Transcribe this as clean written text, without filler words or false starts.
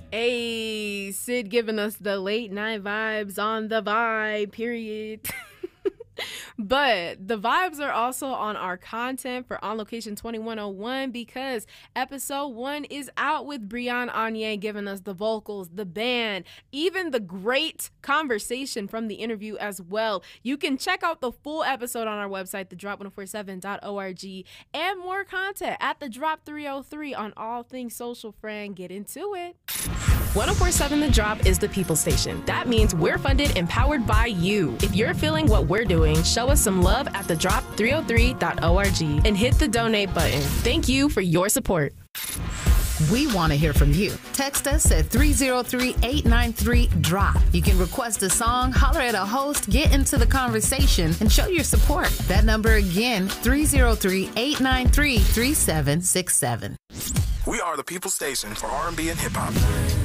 Hey, Sid giving us the late night vibes on the vibe, period. But the vibes are also on our content for On Location 2101 because episode 1 is out with Brianne Anye giving us the vocals, the band, even the great conversation from the interview as well. You can check out the full episode on our website, thedrop1047.org, and more content at The Drop 303 on all things social, friend. Get into it. 1047 The Drop is the people station. That means we're funded and powered by you. If you're feeling what we're doing, show us some love at thedrop303.org and hit the donate button. Thank you for your support. We want to hear from you. Text us at 303-893-DROP. You can request a song, holler at a host, get into the conversation, and show your support. That number again, 303-893-3767. We are the people station for R&B and hip hop.